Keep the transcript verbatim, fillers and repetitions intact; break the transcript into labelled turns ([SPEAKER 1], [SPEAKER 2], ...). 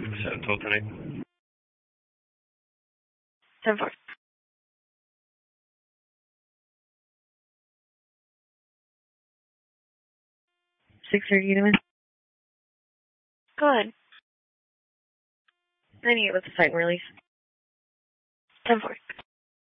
[SPEAKER 1] seven twelve tonight.
[SPEAKER 2] ten four. six thirty, you know. Go ahead. I need it with the site release. ten four.